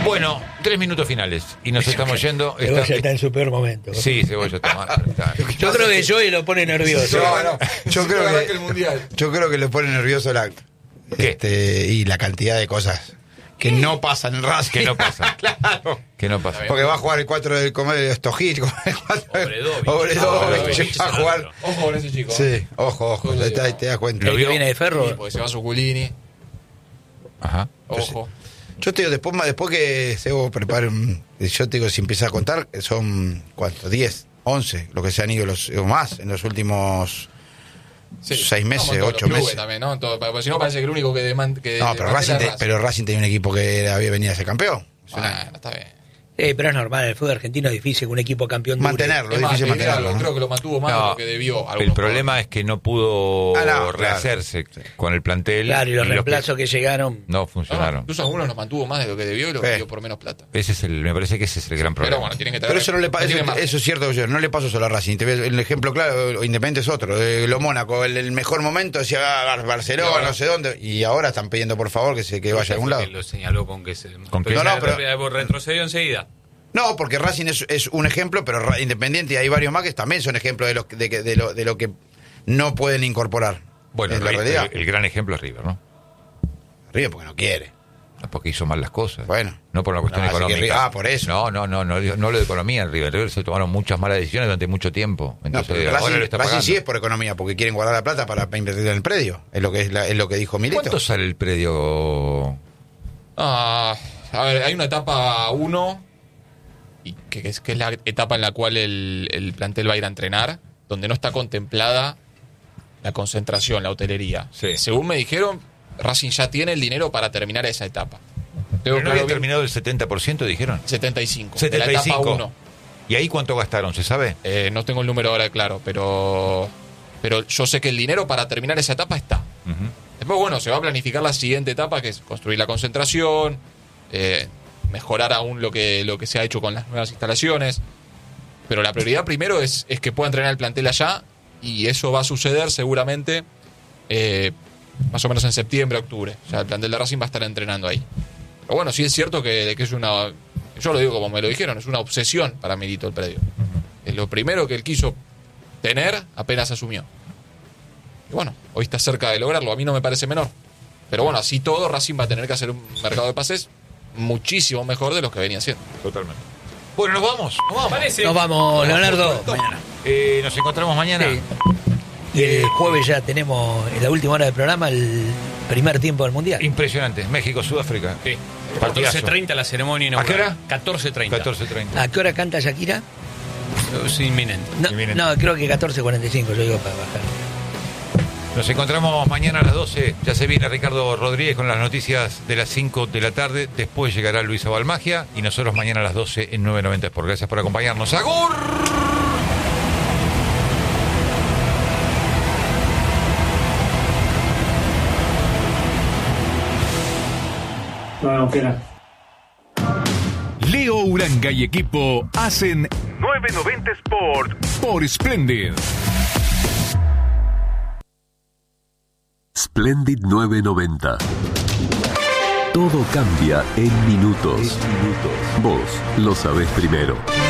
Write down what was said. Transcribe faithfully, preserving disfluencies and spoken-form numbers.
Bueno, tres minutos finales y nos estamos yendo. Cebolla está, está en su peor momento. Sí, Cebolla está mal. Está. Yo creo que Joey lo pone nervioso. No, no, yo creo que el mundial. yo creo que le pone nervioso el acto. ¿Qué? Este, y la cantidad de cosas que no pasan en Racing. Que no pasa. Claro. Que no pasa. Porque va a jugar el cuatro del comer de Stojic, Obredovich. Obredovich va a jugar. Ojo con ese chico. Sí, ojo, ojo, te, te, te das cuenta. El que viene de Ferro. Sí, porque se va Zuculini. Ajá. Ojo. Yo te digo, después, después que Sebo prepare un. Yo te digo, si empieza a contar, son ¿cuánto? diez, once, lo que se han ido los, o más en los últimos Sí. seis meses, No, en todos ocho los clubes meses. También, ¿no? Todo, porque si no parece que el único que demanda. Que No, pero Racing, te- pero Racing tenía un equipo que era- había venido a ser campeón. Es una- Bueno, está bien. Sí, pero es normal, el fútbol argentino es difícil que un equipo campeón dure. Mantenerlo, es Es más, difícil te diré mantenerlo. algo, ¿no? creo que lo mantuvo más de No, lo que debió. el algunos problema es que no pudo Ah, no, claro. rehacerse con el plantel. Claro, y los que reemplazos que llegaron. no No, funcionaron. incluso algunos los mantuvo más de lo que debió y lo Sí. que dio por menos plata. Ese es el, me parece que ese es el gran problema. Pero bueno, tienen que traer. Pero eso no le pasa, tiene eso, margen. eso es cierto, yo, no le pasó solo a Racing. Te voy a- el ejemplo claro, Independiente es otro. Eh, lo Mónaco, el, el mejor momento decía ah, Barcelona, Ahora. no sé dónde, y ahora están pidiendo por favor que se que vaya a algún lado. Que lo señaló con que se. ¿Con qué? pero No, no, ya pero- retrocedió enseguida. No, porque Racing es, es un ejemplo, pero Ra- Independiente y hay varios más que también son ejemplos de lo, de, que- de lo, de lo que no pueden incorporar. Bueno, en la el, realidad. el- el gran ejemplo es River, ¿no? River porque no quiere. No, porque hizo mal las cosas. Bueno. No por una cuestión No, así que económica. River- ah, por eso. No, no, no, no, no lo de economía en River. River se tomaron muchas malas decisiones durante mucho tiempo. No, Entonces, pero ahora Racing, lo está Racing pagando. sí es por economía, porque quieren guardar la plata para, para invertir en el predio. Es lo que es, la- es lo que dijo Milito. ¿Cuánto sale el predio? Ah, a ver, hay una etapa uno, y que, que es, que es la etapa en la cual el, el plantel va a ir a entrenar, donde no está contemplada la concentración, la hotelería. Sí. Según me dijeron, Racing ya tiene el dinero para terminar esa etapa. Tengo Pero no claro había bien, terminado el setenta por ciento, dijeron. setenta y cinco. setenta y De la etapa cinco. uno. ¿Y ahí cuánto gastaron? ¿Se sabe? Eh, no tengo el número ahora claro, pero, pero yo sé que el dinero para terminar esa etapa está. Ujú. Después, bueno, se va a planificar la siguiente etapa, que es construir la concentración, eh, mejorar aún lo que, lo que se ha hecho con las nuevas instalaciones. Pero la prioridad primero es, es que pueda entrenar el plantel allá, y eso va a suceder seguramente eh, más o menos en septiembre, octubre. O sea, el plantel de Racing va a estar entrenando ahí. Pero bueno, sí es cierto que, que es una... Yo lo digo como me lo dijeron, es una obsesión para Milito el predio. Es lo primero que él quiso tener apenas asumió. Y bueno, hoy está cerca de lograrlo. A mí no me parece menor. Pero bueno, así todo, Racing va a tener que hacer un mercado de pases muchísimo mejor de los que venía haciendo. Totalmente. Bueno, nos vamos. Nos vamos. Parece. Nos vamos, Leonardo, mañana. Eh, nos encontramos mañana. Sí. Y el jueves ya tenemos en la última hora del programa el primer tiempo del Mundial. Impresionante. México, Sudáfrica. Sí. Partidazo. catorce treinta la ceremonia inaugural. ¿A qué hora? catorce treinta. catorce treinta. ¿A qué hora canta Shakira? Es inminente. No, Inminente. no, creo que catorce cuarenta y cinco, yo digo para bajar. Nos encontramos mañana a las doce. Ya se viene Ricardo Rodríguez con las noticias de las cinco de la tarde. Después llegará Luisa Balmagia. Y nosotros mañana a las doce en nueve noventa Sport. Gracias por acompañarnos. ¡Agur! No, espera. Leo Uranga y equipo hacen nueve noventa Sport por Splendid. Splendid nueve noventa. Todo cambia en minutos. Vos lo sabés primero.